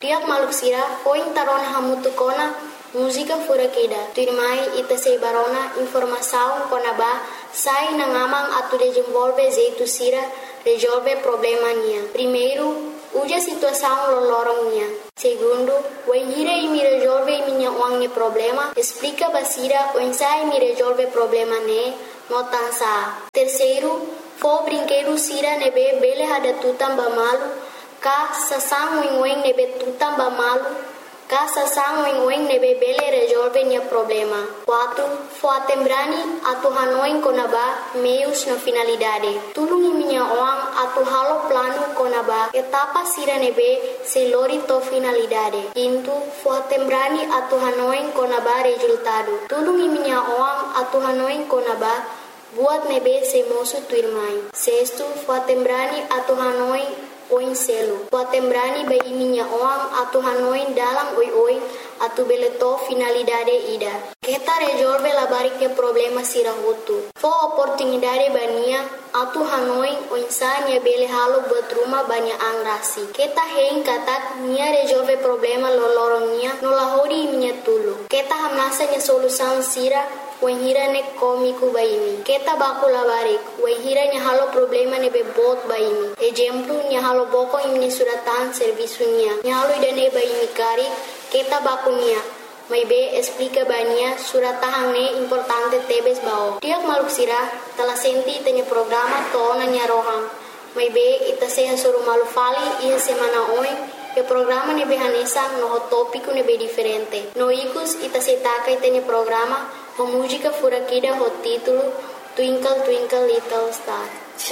Tiap maluk sira poin tarona hamutu kona música fura kida. Tuirmai ita sei barona informação kona ba sai na ngamang atu desenvolve jeito sira resolve problema nia. Primeiro, uja situação lolorong nia. Segundo, o hira e me resolve minha uang problema. Explica basira o ensai me resolve problema ne notansa. Terceiro, fo brinquedo sira nebe bele hada tutam bamalu. Ka sasang wing nebe tutam bamalu. Ka sasang wing nebe bele resolve nia problema. 4. Fo atembrani atu hanoin konaba meios na finalidade. Tulungi minha uang atu halo plano konaba etapa sira nebe selori to finalidade. 5. Fo atembrani atu hanoin konaba resultado. Tulungi minha uang atu hanoin konaba buat nebe se mosu tuirmai. 6. Fo atembrani atu hanoin oin selo. Fo atembrani bai minha uang atu hanoin dalam oi atu beleto finalidade ida. Kita resolve la bariknya problema sira hutu. Fo oportunidade bania atu hanoin oinsanya bele halo buat rumah banyak angrasi. Kita hein katak nia resolve problema lolorongnya nolahori minha tulu. Kita hamnasanya solusan sira wahira ne komiku baimi. Kita baku labarik wahira nya halo problema ne bebot baimi. Exemplo nya halo boko imni suratan servisunya. Nya halo idane baimi kari kita baku nia. Mai be explica bania suratahang ne importante tebes bao. Tiap maluk sira telah senti tanya programa tona nya rohang. Mai be ita seha suruh malu fali ia semana oi. E programa ne be hanesa no tópico ne be diferente. No ikus ita setaka itanya programa ho música fura kida ho título Twinkle Twinkle Little Star.